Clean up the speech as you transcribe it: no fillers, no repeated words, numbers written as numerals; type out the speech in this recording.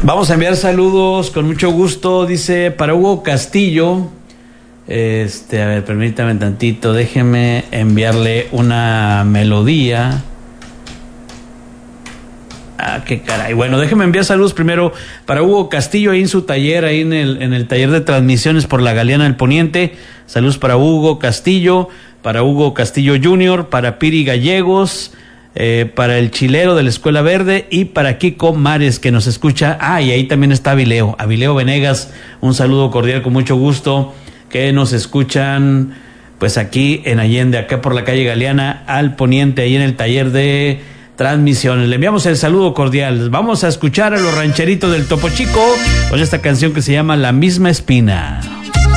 Vamos a enviar saludos con mucho gusto, dice para Hugo Castillo. A ver, permítame tantito, déjeme enviarle una melodía. Qué caray. Bueno, déjeme enviar saludos primero para Hugo Castillo ahí en su taller, ahí en el taller de transmisiones por la Galeana del Poniente. Saludos para Hugo Castillo Jr., para Piri Gallegos, para el Chilero de la Escuela Verde y para Kiko Mares que nos escucha. Y ahí también está Avileo Venegas. Un saludo cordial con mucho gusto, que nos escuchan pues aquí en Allende, acá por la calle Galeana al Poniente, ahí en el taller de transmisiones. Le enviamos el saludo cordial. Vamos a escuchar a los rancheritos del Topo Chico con esta canción que se llama La Misma Espina.